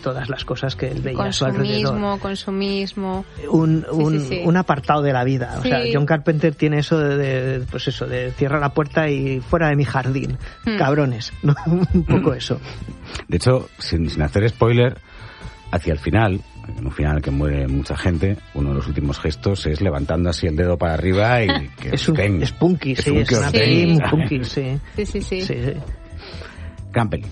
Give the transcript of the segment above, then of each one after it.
todas las cosas que él veía a su alrededor. Consumismo. Un apartado de la vida. O sea, John Carpenter tiene eso de cierra la puerta y fuera de mi jardín. Cabrones, ¿no? Un poco eso. De hecho, sin hacer spoiler, hacia el final, en un final que muere mucha gente, uno de los últimos gestos es levantando así el dedo para arriba y que es punky, sí, es una peli muy punky, sí. Sí. Campbell.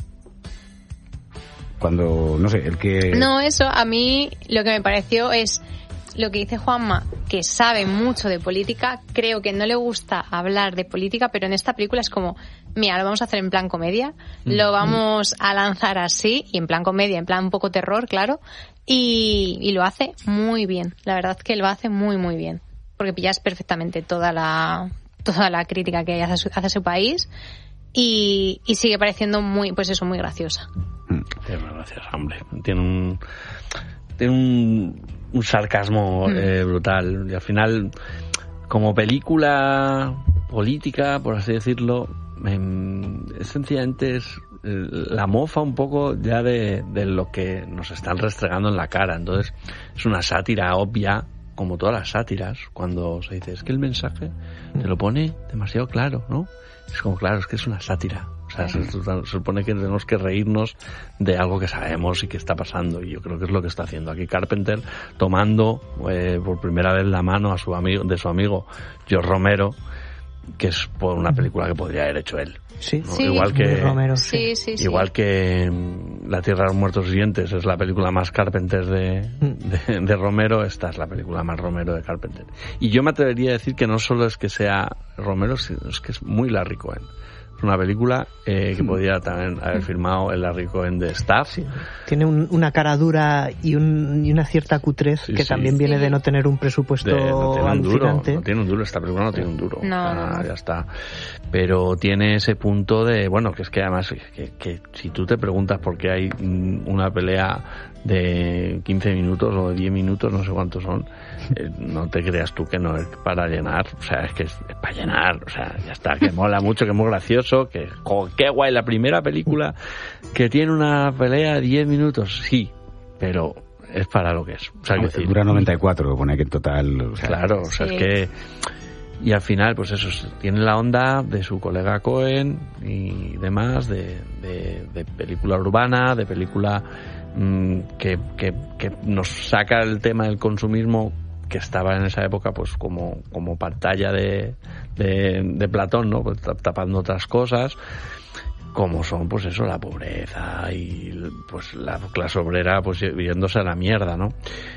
Cuando, no sé, el que... No, eso a mí lo que me pareció es lo que dice Juanma, que sabe mucho de política. Creo que no le gusta hablar de política, pero en esta película es como, mira, lo vamos a hacer en plan comedia, lo vamos a lanzar así, y en plan comedia, en plan un poco terror, claro, y lo hace muy bien. La verdad es que lo hace muy, muy bien, porque pillas perfectamente toda la crítica que hace a su país, y sigue pareciendo muy, pues eso, muy graciosa. Tiene una gracia, hombre. Tiene un sarcasmo brutal. Y al final, como película política, por así decirlo, sencillamente es la mofa un poco ya de lo que nos están restregando en la cara. Entonces, es una sátira obvia, como todas las sátiras, cuando se dice, es que el mensaje te lo pone demasiado claro, ¿no? Es como, claro, es que es una sátira. O sea, se supone que tenemos que reírnos de algo que sabemos y que está pasando, y yo creo que es lo que está haciendo aquí Carpenter, tomando por primera vez la mano de su amigo George Romero, que es por una película que podría haber hecho él. Sí, ¿no? sí, igual que Romero, igual que La Tierra de los Muertos Vivientes es la película más Carpenter de Romero, esta es la película más Romero de Carpenter. Y yo me atrevería a decir que no solo es que sea Romero, sino es que es muy Larry Cohen. Es una película que podría también haber filmado el Larry Cohen de Staff. Sí. Tiene una cara dura y una cierta cutrez que también viene de no tener un presupuesto alucinante. No tiene un duro, esta película no tiene un duro. No. Ya está. Pero tiene ese punto de, bueno, que es que además, que si tú te preguntas por qué hay una pelea de 15 minutos o de 10 minutos, no sé cuántos son, no te creas tú que no es para llenar, o sea, es que es para llenar, o sea, ya está, que mola mucho, que es muy gracioso, que qué guay, la primera película que tiene una pelea de 10 minutos, sí, pero es para lo que es. O sea, que decir, dura 94, lo pone que en total... O sea, claro, o sea, es que... Y al final, pues eso, tiene la onda de su colega Cohen y demás, de película urbana, de película que nos saca el tema del consumismo, que estaba en esa época pues como pantalla de Platón, ¿no? Pues tapando otras cosas, como son pues eso, la pobreza y pues la clase obrera pues yéndose a la mierda, ¿no?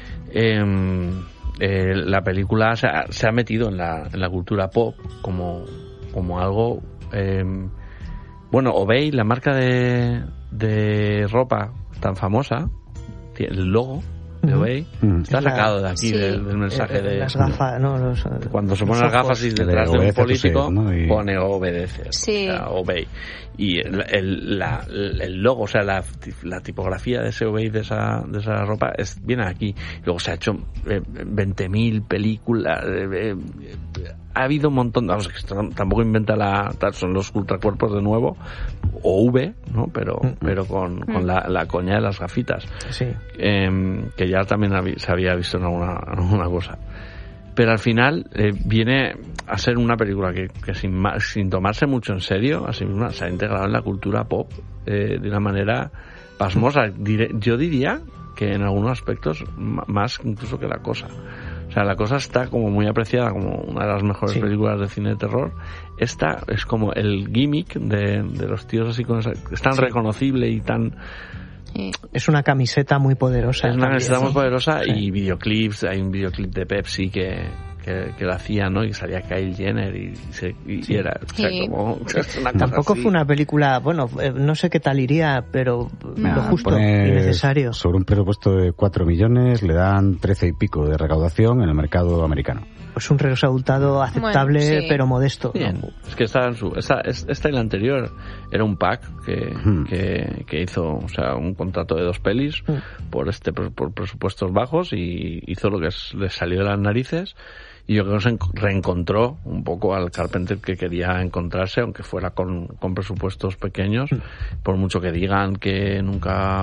La película se ha metido en la cultura pop como algo, bueno, Obey, la marca de ropa tan famosa, el logo de Obey está sacado de aquí, del mensaje de las gafas, ¿no? Cuando se ponen las gafas y detrás de un político ¿no? pone obedece, sí. O sea, Obey, y el logo, o sea, la tipografía de ese Obey, de esa ropa viene aquí. Luego se ha hecho 20.000 películas, ha habido un montón, vamos, que tampoco inventa son los ultracuerpos de nuevo, o V, ¿no? Pero con la coña de las gafitas, sí. Que ya también se había visto en alguna cosa. Pero al final viene a ser una película que sin tomarse mucho en serio, así misma, se ha integrado en la cultura pop de una manera pasmosa. Yo diría que en algunos aspectos más incluso que La Cosa. O sea, La Cosa está como muy apreciada como una de las mejores películas de cine de terror. Esta es como el gimmick de los tíos así con es tan reconocible y tan... Es una camiseta muy poderosa. Es una camiseta muy poderosa y videoclips. Hay un videoclip de Pepsi que lo hacía, ¿no? Y salía Kylie Jenner y era, o sea, como una cosa tampoco así. Fue una película, bueno, no sé qué tal iría, pero lo justo y necesario. Sobre un presupuesto de 4 millones le dan 13 y pico de recaudación en el mercado americano. Pues un resultado aceptable, pero modesto. Bien. ¿No? Es que esta y la anterior era un pack que hizo, o sea, un contrato de 2 pelis por presupuestos bajos, y hizo lo que les salió de las narices. Y yo creo que se reencontró un poco al Carpenter que quería encontrarse, aunque fuera con presupuestos pequeños, por mucho que digan que nunca